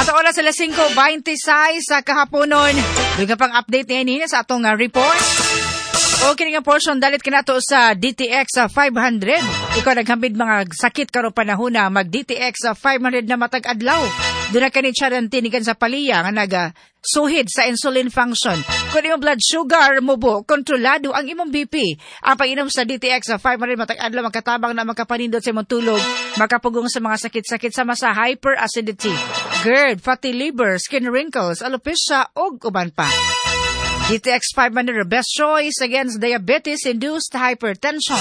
At oras sila 5:26 sa kahaponon. Duga pang update niya sa atong report. O kini nga portion dalit kanato sa DTX 500. Ikaw naghambid mga sakit karon panahon na mag DTX 500 na matag adlaw. Doon na kani charan tinigan sa paliya nga suhid sa insulin function. Kung imong blood sugar mo bo, kontrolado ang imong BP. Ang pag-inom sa DTX 500 matag adlaw makatabang na makapanindot sa imong tulog, makapugong sa mga sakit-sakit sama sa hyperacidity, GERD, fatty liver, skin wrinkles, alopecia ug uban pa. DTX 500 best choice against diabetes-induced hypertension.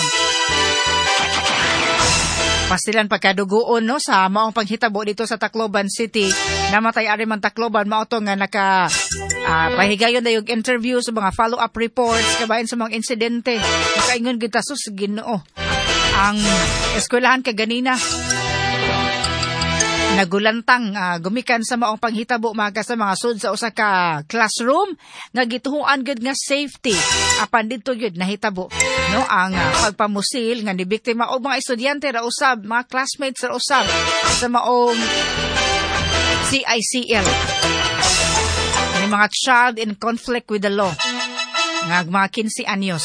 Pastilan pagkadugoon no sa maong panghitabo dito sa Tacloban City. Namatay ari man Tacloban mao to nga pahigayon na yung interview sa mga follow-up reports kabayan sa mga insidente. Nakaingon kita sus Ginoo. Ang eskwelahan kaganina nagulantang gumikan sa maong panghitabo mga sa mga sud sa usa ka classroom nga gituhuan gud nga safety apan didto gud nahitabo no ang pagpamusil nga ni biktima og mga estudyante ra usab mga classmates ra usab sa maong CICL ni mga child in conflict with the law nga mga 15 anyos.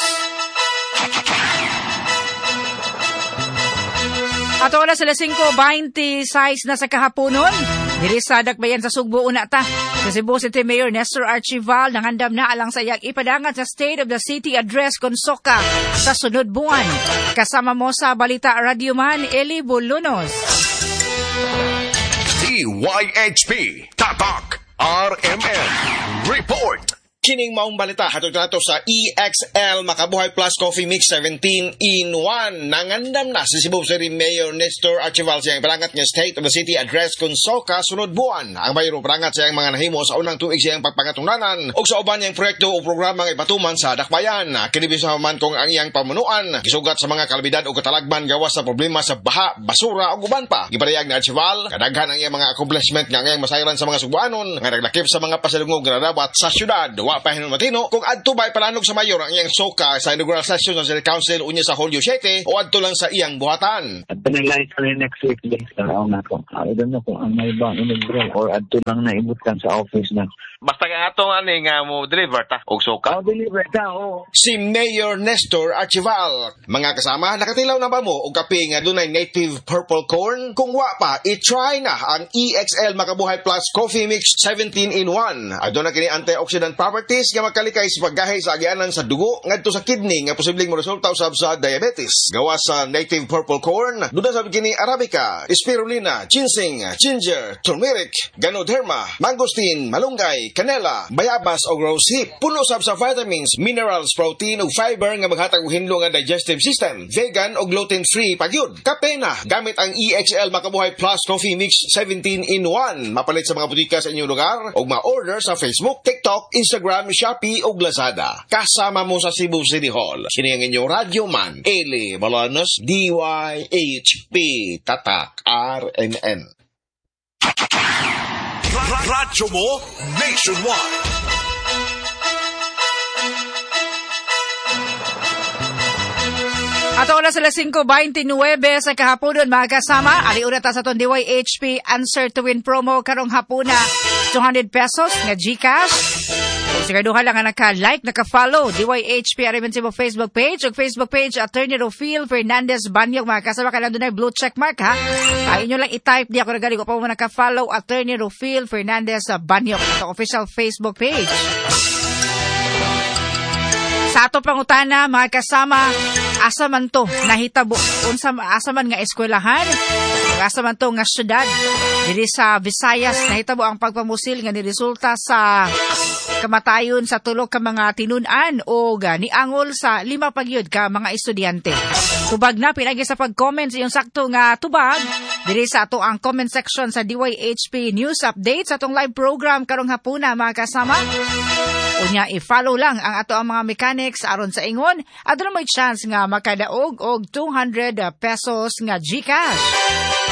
At oras sila 5:26 na sa kahaponon. Diri sa Dakbayan sa Sugbo una ta. Sa Cebu City Mayor Nestor Archival nangandam na alang sa iyang ipadangat sa State of the City Address kon SOCA sa sunod buwan. Kasama mo sa Balita Radio Man, Eli Bulunos. DYHP Tatak RMN Report. Kining maong balita hatod nato sa EXL Makabuhay Plus Coffee Mix 17-in-1. Nangandam na si Cebu City Mayor Nestor Archival siyang parangat nga State of the City Address kon SOCA sunod buwan. Ang bayro parangat siyang mga nahimo sa unang tuig siyang pagpangatunglanan ug sa uban niyang proyekto o programa nga ipatuman sa Dakbayan. Kinibisa man kung ang iyang pamunuan gisugat sa mga kalidad o katalagman gawas sa problema sa baha, basura ug uban pa. Gipadayag ni Archival kadaghan ang iyang mga accomplishment nga iyang masayran sa mga Subuanon nga naglakip sa mga pasalungog nga nadawat sa syudad. Pahinon matino kung adto ba palanog sa mayor ang iyang SOCA sa inaugural session ng City Council unya sa Hulyo 7 o adto lang sa iyang buhatan. At pinaglain sa next week din sa na ko. I don't know kung ang may bang inaugural or adto lang na ibutkan sa office na. Basta nga atong nga mo deliver ta og SOCA. Deliver ta o. Si Mayor Nestor Archival. Mga kasama, nakatilaw na ba mo og kape nga dunay native purple corn? Kung wa pa, i-try na ang EXL Makabuhay Plus Coffee Mix 17-in-1. Adto na kini antioxidant properties nga makalikay sa paggahay sa agianan sa dugo ngadto sa kidney nga posibleng moresulta usab sa diabetes. Gawas sa native purple corn, duda sa kini arabica, spirulina, ginseng, ginger, turmeric, ganoderma, mangosteen, malunggay, kanela, bayabas o rosehip. Puno sab sa vitamins, minerals, protein ug fiber nga maghatag og hinlo nga digestive system. Vegan o gluten-free pagyud. Kape na gamit ang EXL Makabuhay Plus Coffee Mix 17-in-1. Mapalit sa mga butika sa inyong lugar o ma-order sa Facebook, TikTok, Instagram, Shopee ug Lazada. Kasama mo sa Cebu City Hall. Kini ang inyong Radio Man, Eli Balanos, DYHP Tatak RMN. Radyo mo nationwide. At oras sila 5:29 sa kahaponon mga kasama. Ari una ta sa itong DYHP Answer to Win promo karong hapuna. 200 pesos nga GCash. Kung sigaduha lang nga naka-like, naka-follow DYHP Ariman Cebu Facebook page o Facebook page Attorney Rofil Fernandez Banyog. Mga kasama ka lang doon ay blue check mark ha. Ay inyo lang i-type di ako nagali ko pa mo naka-follow Attorney Rofil Fernandez Banyog. Ito official Facebook page. Sa ato pangutana, mga kasama, asa man to nahitabo? Asa man nga eskwelahan? Asa man to nga syudad? Diri sa Visayas, nahitabo ang pagpamusil nga niresulta sa kamatayon sa tulog ka mga tinunan o niangol sa 5 pagyud ka mga estudyante. Tubag na pinagi sa pag-comment sa iyong sakto nga tubag. Diri sa ato ang comment section sa DYHP News Update sa atong live program karong hapuna mga kasama. Unya i-follow lang ang ato ang mga mechanics aron sa ingon adto may chance nga makadaog og 200 pesos nga GCash.